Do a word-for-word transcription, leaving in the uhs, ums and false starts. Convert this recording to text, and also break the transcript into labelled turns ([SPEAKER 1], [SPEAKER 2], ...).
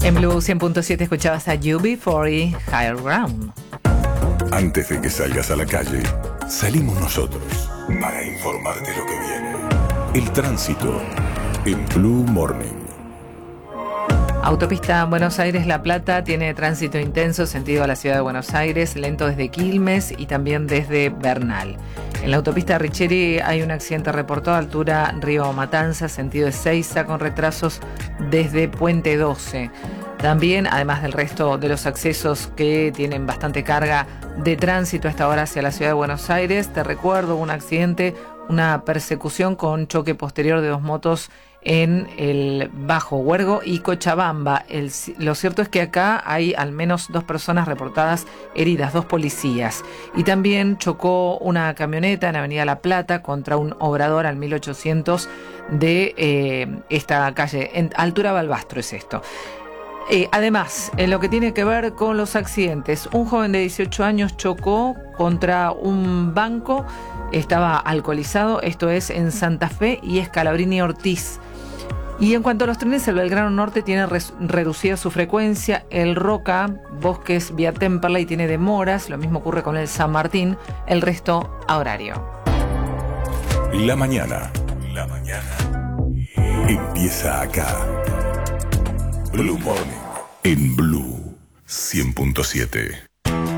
[SPEAKER 1] En Blue cien punto siete escuchabas a U B cuarenta Higher Ground.
[SPEAKER 2] Antes de que salgas a la calle, salimos nosotros para informarte lo que viene. El tránsito en Blue Morning.
[SPEAKER 1] Autopista Buenos Aires-La Plata tiene tránsito intenso sentido a la ciudad de Buenos Aires, lento desde Quilmes y también desde Bernal. En la autopista Richeri hay un accidente reportado a altura Río Matanza, sentido Ezeiza, con retrasos desde Puente doce. También, además del resto de los accesos que tienen bastante carga de tránsito a esta hora hacia la ciudad de Buenos Aires, te recuerdo un accidente, una persecución con choque posterior de dos motos en el Bajo Huergo y Cochabamba. El, lo cierto es que acá hay al menos dos personas reportadas heridas, dos policías. Y también chocó una camioneta en Avenida La Plata contra un obrador al mil ochocientos de eh, esta calle, en altura Balbastro es esto. Eh, además, en lo que tiene que ver con los accidentes, un joven de dieciocho años chocó contra un banco, estaba alcoholizado, esto es en Santa Fe y Scalabrini Ortiz. Y en cuanto a los trenes, el Belgrano Norte tiene res- reducida su frecuencia, el Roca, Bosques, Vía Temperley tiene demoras, lo mismo ocurre con el San Martín, el resto a horario.
[SPEAKER 2] La mañana, la mañana, empieza acá. Blue Morning, en Blue cien punto siete.